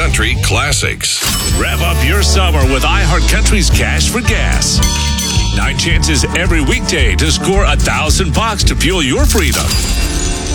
iHeartCountry classics. Rev up your summer with iHeartCountry's Cash for Gas. 9 chances every weekday to score $1,000 to fuel your freedom.